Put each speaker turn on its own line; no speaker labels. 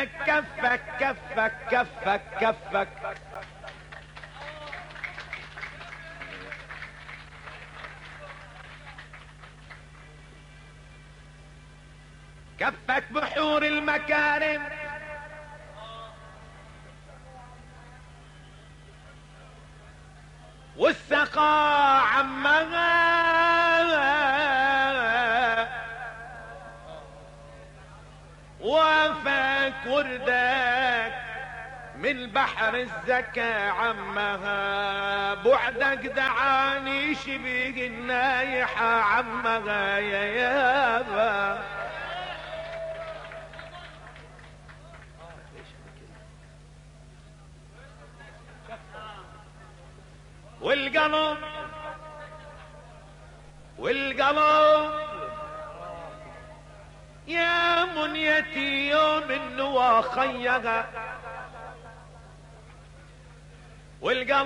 كفك كفك كفك كفك كفك كفك بحور المكارم والسقاء عمها وافك وردك من بحر الزكا عمها بعدك دعاني شبيق النايحة عمها يا يابا والقلب يا منيتي يوم النوى خيها والقلب